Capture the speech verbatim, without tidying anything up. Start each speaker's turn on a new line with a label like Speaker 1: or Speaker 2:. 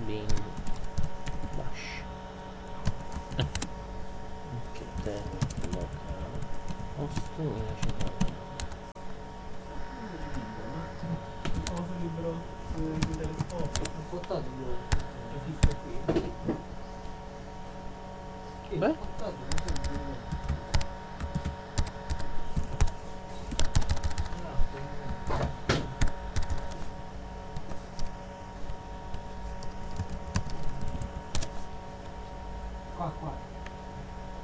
Speaker 1: Bing. Bash. Ok, te locale. Posto millecinquanta.
Speaker 2: Ho un libro sul telescopio. Ho portato io la fissa qui.
Speaker 1: Beh?
Speaker 2: Ho portato